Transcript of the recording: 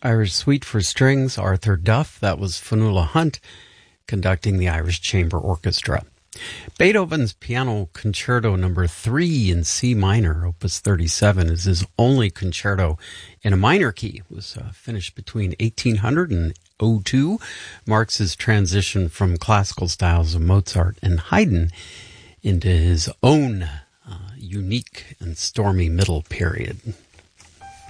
Irish Suite for Strings, Arthur Duff. That was Fionnuala Hunt conducting the Irish Chamber Orchestra. Beethoven's Piano Concerto No. 3 in C minor, Opus 37, is his only concerto in a minor key. It was finished between 1800 and 02, marks his transition from classical styles of Mozart and Haydn into his own unique and stormy middle period.